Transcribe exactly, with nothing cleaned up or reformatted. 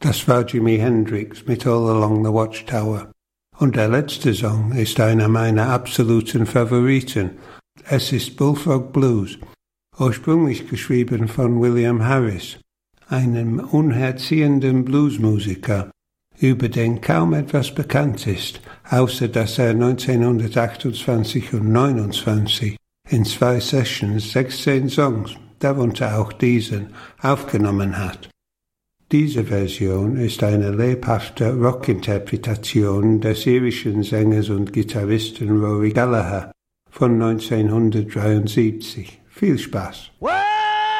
Das war Jimi Hendrix mit All Along the Watchtower. Und der letzte Song ist einer meiner absoluten Favoriten. Es ist Bullfrog Blues, ursprünglich geschrieben von William Harris, einem unerziehenden Bluesmusiker, über den kaum etwas bekannt ist, außer dass er neunzehnhundertachtundzwanzig und neunundzwanzig in zwei Sessions sechzehn Songs, darunter auch diesen, aufgenommen hat. Diese Version ist eine lebhafte Rockinterpretation des irischen Sängers und Gitarristen Rory Gallagher von neunzehnhundertdreiundsiebzig. Viel Spaß! Well!